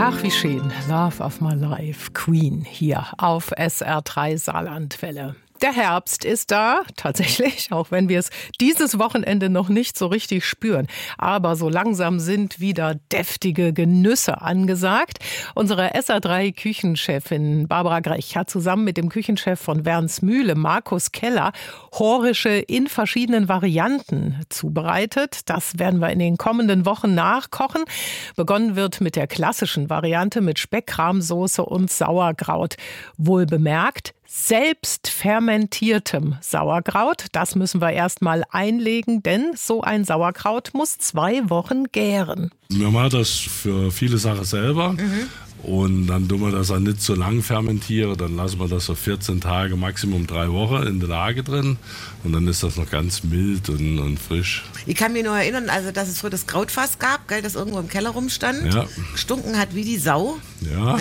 Ach, wie schön. Love of my life, Queen, hier auf SR3 Saarlandwelle. Der Herbst ist da, tatsächlich, auch wenn wir es dieses Wochenende noch nicht so richtig spüren. Aber so langsam sind wieder deftige Genüsse angesagt. Unsere SR3-Küchenchefin Barbara Grech hat zusammen mit dem Küchenchef von Wernsmühle, Markus Keller, Horische in verschiedenen Varianten zubereitet. Das werden wir in den kommenden Wochen nachkochen. Begonnen wird mit der klassischen Variante mit Speck, Rahmsoße und Sauerkraut. Wohl bemerkt, selbst fermentiertem Sauerkraut. Das müssen wir erst mal einlegen, denn so ein Sauerkraut muss 2 Wochen gären. Wir machen das für viele Sachen selber. Und dann tun wir das auch nicht so lang fermentieren. Dann lassen wir das so 14 Tage, Maximum 3 Wochen in der Lage drin. Und dann ist das noch ganz mild und frisch. Ich kann mich nur erinnern, also dass es früher das Krautfass gab, gell, das irgendwo im Keller rumstand. Ja. Gestunken hat wie die Sau. Ja.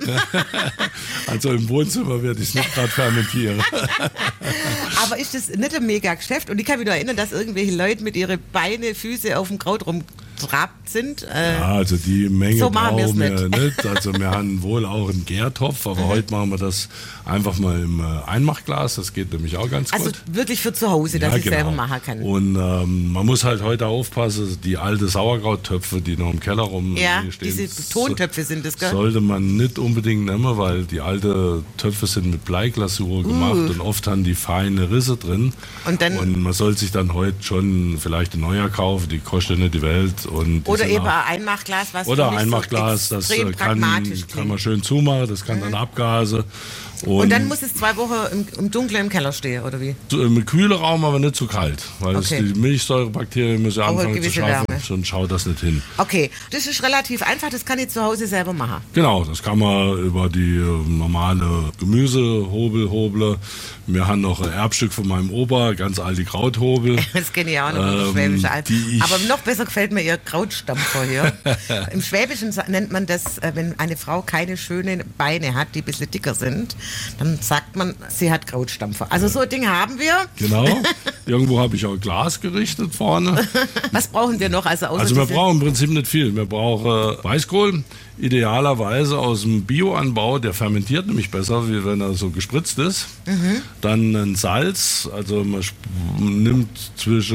Also im Wohnzimmer werde ich es nicht gerade fermentieren. Aber ist das nicht ein mega Geschäft? Und ich kann mich nur erinnern, dass irgendwelche Leute mit ihren Beine, Füße auf dem Kraut rumtrabt sind. Ja, also die Menge so machen brauchen wir wir's nicht. Also wir haben wohl auch einen Gärtopf, aber heute machen wir das einfach mal im Einmachglas. Das geht nämlich auch ganz gut. Also wirklich für zu Hause, dass ich selber machen kann. Und man muss halt heute aufpassen, die alte Sauerkrauttöpfe, die noch im Keller rumstehen. Ja, diese Tontöpfe sind das, gell? Sollte man nicht unbedingt nehmen, weil die alten Töpfe sind mit Bleiglasur gemacht und oft haben die feine Risse drin. Und man soll sich dann heute schon vielleicht ein neuer kaufen, die kostet nicht die Welt. Und oder eben ein Einmachglas, was oder für mich Einmachglas, so das kann man schön zumachen, das kann dann abgasen. Und dann muss es 2 Wochen im Dunkeln im Keller stehen, oder wie? Im kühlen Raum, aber nicht zu kalt, weil die Milchsäurebakterien müssen anfangen zu schaffen, sonst schaut das nicht hin. Okay, das ist relativ einfach, das kann ich zu Hause selber machen. Genau, das kann man über die normale Gemüsehobel hobeln. Wir haben noch ein Erbstück von meinem Opa, ganz alte Krauthobel. Das kenne ich auch noch im Schwäbischen Alb. Aber noch besser gefällt mir ihr Krautstampfer hier. Im Schwäbischen nennt man das, wenn eine Frau keine schönen Beine hat, die ein bisschen dicker sind, dann sagt man, sie hat Krautstampfer. Also so ein Ding haben wir. Genau. Irgendwo habe ich auch Glas gerichtet vorne. Was brauchen wir noch? Also wir brauchen im Prinzip nicht viel. Wir brauchen Weißkohl, idealerweise aus dem Bioanbau. Der fermentiert nämlich besser, wie wenn er so gespritzt ist. Dann ein Salz. Also man nimmt zwischen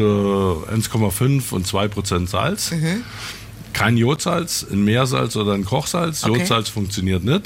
1,5 und 2% Salz. Kein Jodsalz, ein Meersalz oder ein Kochsalz. Okay. Jodsalz funktioniert nicht.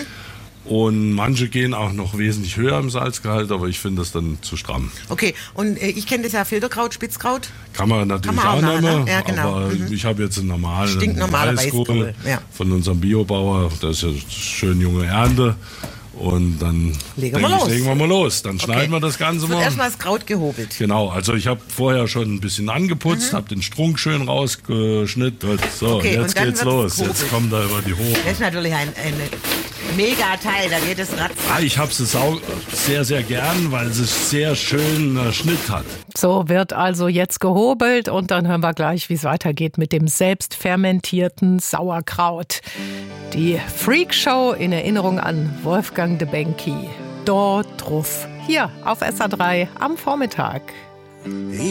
Und manche gehen auch noch wesentlich höher im Salzgehalt, aber ich finde das dann zu stramm. Okay, und ich kenne das ja Filterkraut, Spitzkraut. Kann man natürlich auch nehmen, ja, genau. aber ich habe jetzt einen normalen stinknormale Weißkohl von unserem Biobauer. Das ist ja schön junge Ernte. Und dann legen wir mal los. Dann schneiden wir das Ganze mal. Erstmal das Kraut gehobelt. Genau, also ich habe vorher schon ein bisschen angeputzt, habe den Strunk schön rausgeschnitten. So, jetzt geht's los. Jetzt kommt da über die Hohe. Das ist natürlich ein mega Teil, da geht es ratzfatz. Ja, ich habe es sehr, sehr gern, weil es sehr schön Schnitt hat. So wird also jetzt gehobelt und dann hören wir gleich, wie es weitergeht mit dem selbst fermentierten Sauerkraut. Die Freakshow in Erinnerung an Wolfgang de Benki. Dort drauf. Hier auf SR3 am Vormittag.